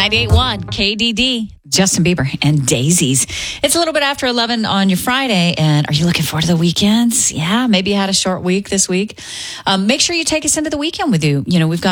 98.1 KDD. Justin Bieber and Daisies. It's a little bit after 11 on your Friday, and are you looking forward to the weekends? Yeah, maybe you had a short week this week. Make sure you take us into the weekend with you. You know, we've got